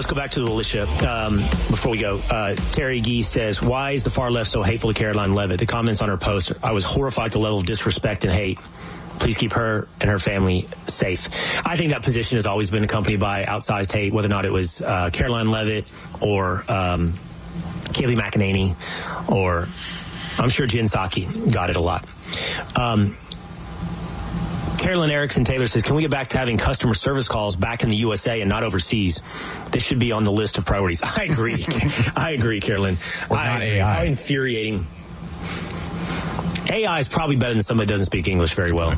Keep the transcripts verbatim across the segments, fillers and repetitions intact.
go back to the militia um, before we go. Uh, Terry Gee says, why is the far left so hateful to Caroline Leavitt? The comments on her post, I was horrified at the level of disrespect and hate. Please keep her and her family safe. I think that position has always been accompanied by outsized hate, whether or not it was uh, Caroline Leavitt or um, Kayleigh McEnany, or I'm sure Jen Psaki got it a lot. Um, Carolyn Erickson Taylor says, can we get back to having customer service calls back in the U S A and not overseas? This should be on the list of priorities. I agree. I agree, Carolyn. Or not A I. How infuriating. A I is probably better than somebody who doesn't speak English very well.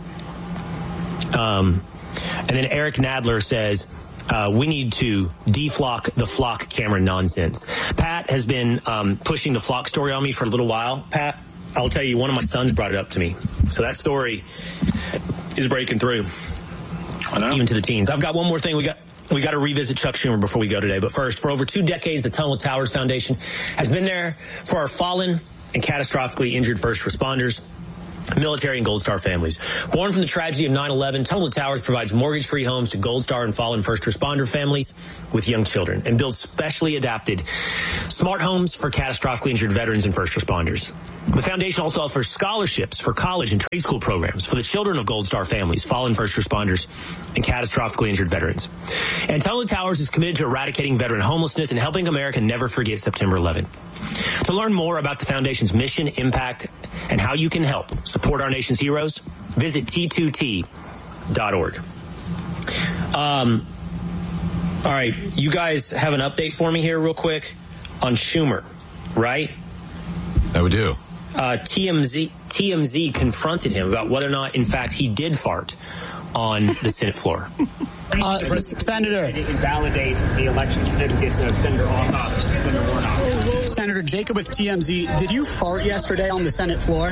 Um, and then Eric Nadler says, uh, we need to deflock the flock camera nonsense. Pat has been um, pushing the flock story on me for a little while. Pat, I'll tell you, one of my sons brought it up to me. So that story is breaking through, I know. Even to the teens. I've got one more thing. We got we got to revisit Chuck Schumer before we go today. But first, for over two decades, the Tunnel to Towers Foundation has been there for our fallen and catastrophically injured first responders, military and Gold Star families. Born from the tragedy of nine eleven, Tunnel to Towers provides mortgage-free homes to Gold Star and fallen first responder families with young children and builds specially adapted smart homes for catastrophically injured veterans and first responders. The foundation also offers scholarships for college and trade school programs for the children of Gold Star families, fallen first responders, and catastrophically injured veterans. And Tunnel to Towers is committed to eradicating veteran homelessness and helping America never forget September eleventh. To learn more about the foundation's mission, impact, and how you can help support our nation's heroes, visit T two T dot org. Um, all right, you guys have an update for me here real quick on Schumer, right? That we do. Uh, T M Z, T M Z confronted him about whether or not, in fact, he did fart on the Senate floor. Uh, Senator. Invalidate the election certificates of Senator Ossoff, Senator Warnock. Senator Jacob with T M Z, did you fart yesterday on the Senate floor?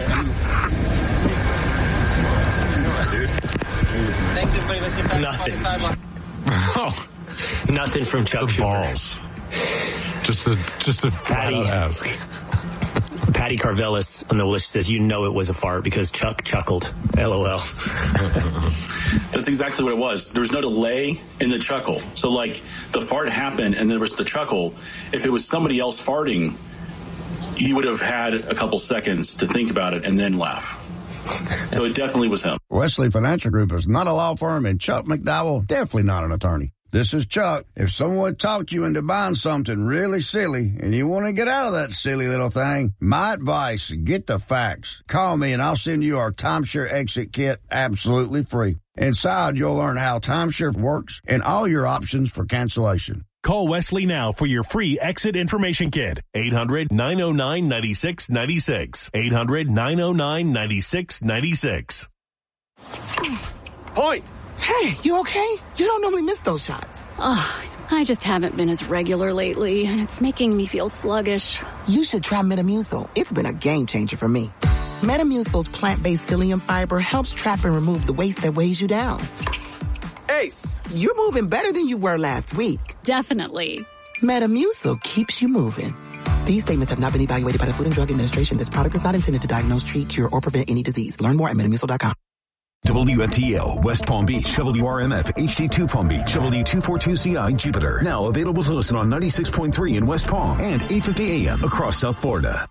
Thanks, everybody. Let's get back Nothing. to the sideline. Oh, Nothing from Chuck the Schumer. balls. Just a, just a flat out ask. Patty Carvelis on the list says, you know it was a fart because Chuck chuckled. LOL. That's exactly what it was. There was no delay in the chuckle. So, like, the fart happened and there was the chuckle. If it was somebody else farting, he would have had a couple seconds to think about it and then laugh. So it definitely was him. Wesley Financial Group is not a law firm, and Chuck McDowell, definitely not an attorney. This is Chuck. If someone talked you into buying something really silly and you want to get out of that silly little thing, my advice, get the facts. Call me and I'll send you our timeshare exit kit absolutely free. Inside, you'll learn how timeshare works and all your options for cancellation. Call Wesley now for your free exit information kit. eight hundred, nine oh nine, nine six nine six. eight hundred, nine oh nine, nine six nine six. Point. Hey, you okay? You don't normally miss those shots. Oh, I just haven't been as regular lately, and it's making me feel sluggish. You should try Metamucil. It's been a game changer for me. Metamucil's plant-based psyllium fiber helps trap and remove the waste that weighs you down. Ace. You're moving better than you were last week. Definitely. Metamucil keeps you moving. These statements have not been evaluated by the Food and Drug Administration. This product is not intended to diagnose, treat, cure, or prevent any disease. Learn more at metamucil dot com. W F T L, West Palm Beach, W R M F, H D two Palm Beach, W two forty-two C I, Jupiter. Now available to listen on ninety-six point three in West Palm and eight fifty A M across South Florida.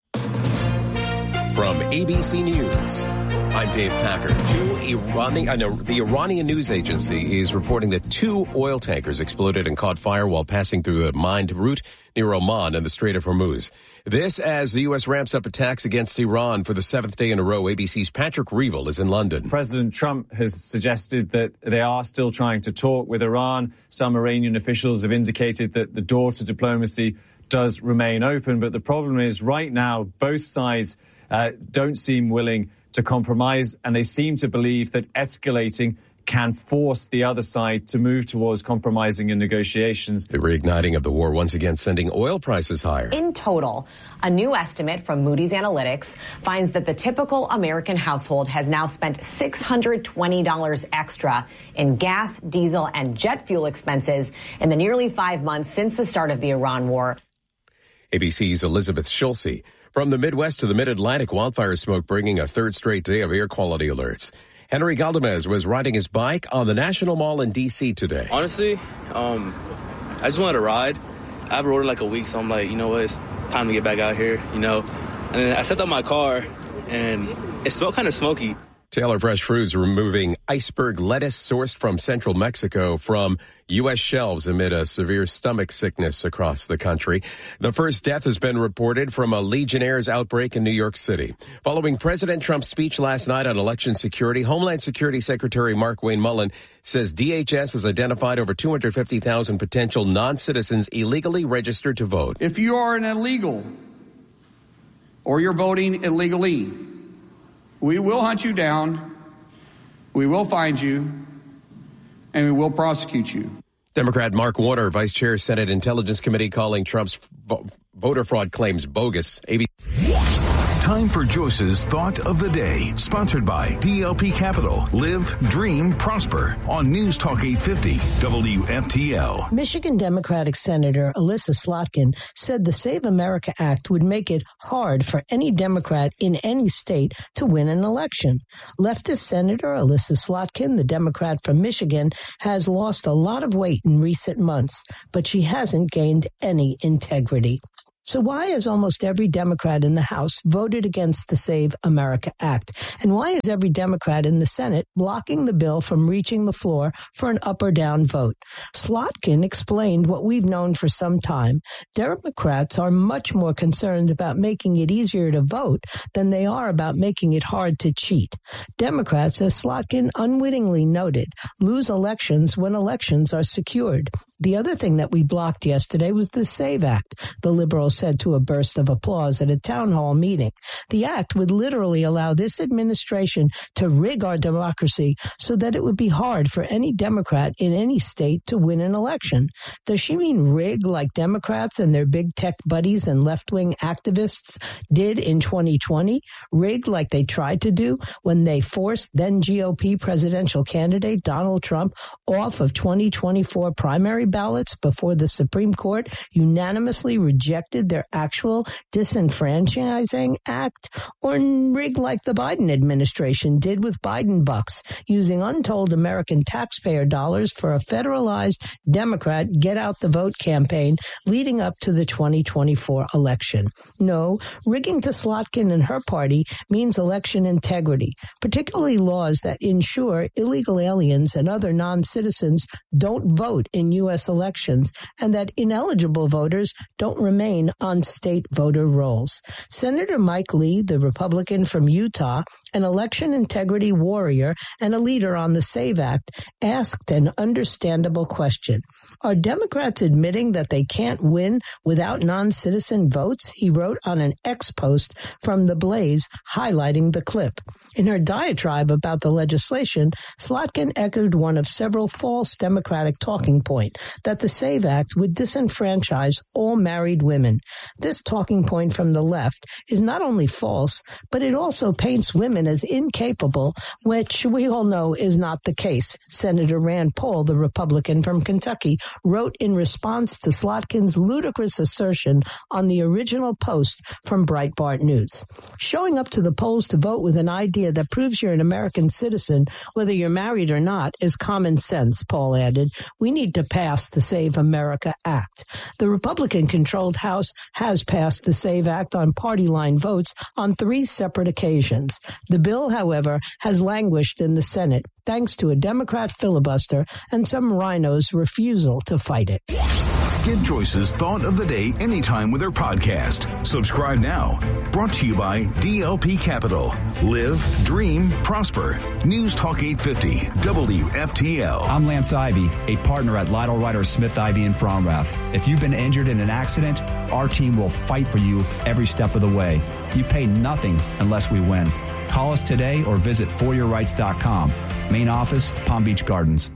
From A B C News, I'm Dave Packer. Two Iranian, I know, the Iranian news agency is reporting that two oil tankers exploded and caught fire while passing through a mined route near Oman and the Strait of Hormuz. This as the U S ramps up attacks against Iran for the seventh day in a row. A B C's Patrick Reevell is in London. President Trump has suggested that they are still trying to talk with Iran. Some Iranian officials have indicated that the door to diplomacy does remain open. But the problem is right now, both sides uh, don't seem willing to compromise, and they seem to believe that escalating can force the other side to move towards compromising in negotiations. The reigniting of the war once again sending oil prices higher. In total, a new estimate from Moody's Analytics finds that the typical American household has now spent six hundred twenty dollars extra in gas, diesel, and jet fuel expenses in the nearly five months since the start of the Iran war. A B C's Elizabeth Schulze. From the Midwest to the Mid-Atlantic, wildfire smoke bringing a third straight day of air quality alerts. Henry Galdamez was riding his bike on the National Mall in D C today. Honestly, um, I just wanted to ride. I haven't rode in like a week, so I'm like, you know what, it's time to get back out here, you know. And then I stepped out my car, and it smelled kind of smoky. Taylor Fresh Foods removing iceberg lettuce sourced from central Mexico from U S shelves amid a severe stomach sickness across the country. The first death has been reported from a Legionnaire's outbreak in New York City. Following President Trump's speech last night on election security, Homeland Security Secretary Markwayne Mullin says D H S has identified over two hundred fifty thousand potential non-citizens illegally registered to vote. If you are an illegal or you're voting illegally, we will hunt you down, we will find you, and we will prosecute you. Democrat Mark Warner, Vice Chair, Senate Intelligence Committee, calling Trump's vo- voter fraud claims bogus. A B- Time for Joyce's Thought of the Day, sponsored by D L P Capital. Live, dream, prosper on News Talk eight fifty W F T L. Michigan Democratic Senator Elissa Slotkin said the Save America Act would make it hard for any Democrat in any state to win an election. Leftist Senator Elissa Slotkin, the Democrat from Michigan, has lost a lot of weight in recent months, but she hasn't gained any integrity. So why has almost every Democrat in the House voted against the Save America Act? And why is every Democrat in the Senate blocking the bill from reaching the floor for an up or down vote? Slotkin explained what we've known for some time. Democrats are much more concerned about making it easier to vote than they are about making it hard to cheat. Democrats, as Slotkin unwittingly noted, lose elections when elections are secured. The other thing that we blocked yesterday was the SAVE Act, the liberals said to a burst of applause at a town hall meeting. The act would literally allow this administration to rig our democracy so that it would be hard for any Democrat in any state to win an election. Does she mean rig like Democrats and their big tech buddies and left-wing activists did in twenty twenty? Rig like they tried to do when they forced then G O P presidential candidate Donald Trump off of twenty twenty-four primary ballots before the Supreme Court unanimously rejected their actual disenfranchising act, or rig like the Biden administration did with Biden bucks, using untold American taxpayer dollars for a federalized Democrat get-out-the-vote campaign leading up to the twenty twenty-four election. No, rigging to Slotkin and her party means election integrity, particularly laws that ensure illegal aliens and other non-citizens don't vote in U S elections and that ineligible voters don't remain on state voter rolls. Senator Mike Lee, the Republican from Utah, an election integrity warrior and a leader on the SAVE Act, asked an understandable question. Are Democrats admitting that they can't win without non-citizen votes? He wrote on an X post from The Blaze, highlighting the clip. In her diatribe about the legislation, Slotkin echoed one of several false Democratic talking points, that the SAVE Act would disenfranchise all married women. This talking point from the left is not only false, but it also paints women as incapable, which we all know is not the case. Senator Rand Paul, the Republican from Kentucky, wrote in response to Slotkin's ludicrous assertion on the original post from Breitbart News. Showing up to the polls to vote with an idea that proves you're an American citizen, whether you're married or not, is common sense, Paul added. We need to pass the Save America Act. The Republican-controlled House has passed the SAVE Act on party line votes on three separate occasions. The bill, however, has languished in the Senate thanks to a Democrat filibuster and some rhinos' refusal to fight it. Get Joyce's Thought of the Day anytime with her podcast. Subscribe now. Brought to you by D L P Capital. Live, dream, prosper. News Talk eight fifty W F T L. I'm Lance Ivy, a partner at Lytle Ryder Smith Ivy in Fromrath. If you've been injured in an accident, our team will fight for you every step of the way. You pay nothing unless we win. Call us today or visit for your rights dot com. Main office, Palm Beach Gardens.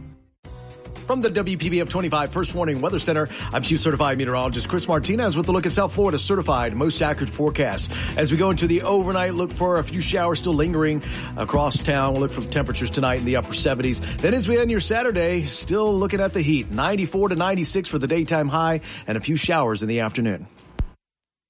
From the W P B F twenty-five First Warning Weather Center, I'm Chief Certified Meteorologist Chris Martinez with the look at South Florida certified most accurate forecast. As we go into the overnight, look for a few showers still lingering across town. We'll look for temperatures tonight in the upper seventies. Then as we end your Saturday, still looking at the heat, ninety-four to ninety-six for the daytime high and a few showers in the afternoon.